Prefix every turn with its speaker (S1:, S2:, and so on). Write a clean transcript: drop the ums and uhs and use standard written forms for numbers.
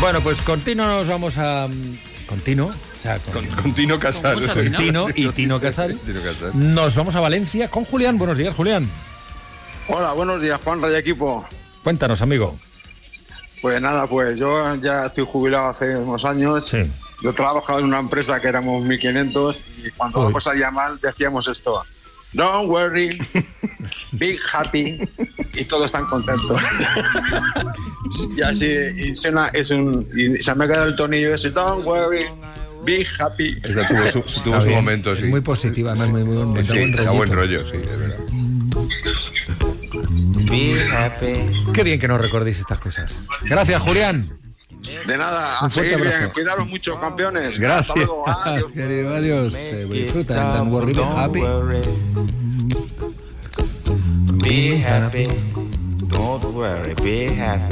S1: Bueno, pues continuo nos vamos a... Continuo. O sea,
S2: con Tino Casal.
S1: Con Tino y Tino Casal. Nos vamos a Valencia con Julián. Buenos días, Julián.
S3: Hola, buenos días, Juan Raya Equipo.
S1: Cuéntanos, amigo.
S3: Pues nada, pues yo ya estoy jubilado hace unos años.
S1: Sí.
S3: Yo trabajaba en una empresa que éramos 1.500 y cuando la cosa salía mal decíamos esto: Don't worry, be happy, y todos están contentos. Y así, y se me ha quedado el tonillo ese: Don't worry, be happy.
S2: Esa tuvo su momento, sí.
S1: Muy positiva, además muy buen
S2: sí, buen rollo, sí, es verdad.
S4: Be happy.
S1: Qué bien que nos recordéis estas cosas. Gracias, Julián.
S3: De nada, a seguir bien. Cuidaros mucho, campeones.
S1: Gracias.
S3: Hasta luego. Adiós.
S1: Querido, adiós. Disfruta. Don't worry, be happy.
S4: Be happy. Don't worry, be happy.